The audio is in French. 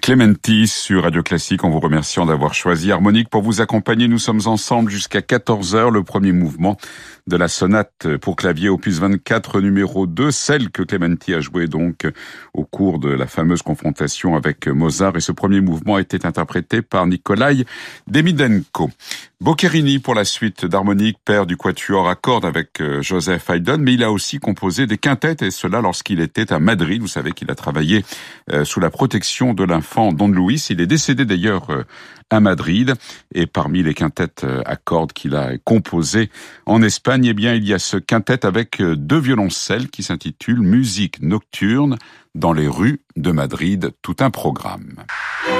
Clementi sur Radio Classique, en vous remerciant d'avoir choisi Harmonique pour vous accompagner. Nous sommes ensemble jusqu'à 14h, le premier mouvement de la sonate pour clavier opus 24 numéro 2, celle que Clementi a jouée donc au cours de la fameuse confrontation avec Mozart, et ce premier mouvement a été interprété par Nikolai Demidenko. Boccherini pour la suite d'Harmonique, père du quatuor à cordes avec Joseph Haydn, mais il a aussi composé des quintettes, et cela lorsqu'il était à Madrid. Vous savez qu'il a travaillé sous la protection de l'enfant Don Luis. Il est décédé d'ailleurs à Madrid, et parmi les quintettes à cordes qu'il a composées en Espagne, eh bien, il y a ce quintet avec deux violoncelles qui s'intitule Musique nocturne dans les rues de Madrid, tout un programme.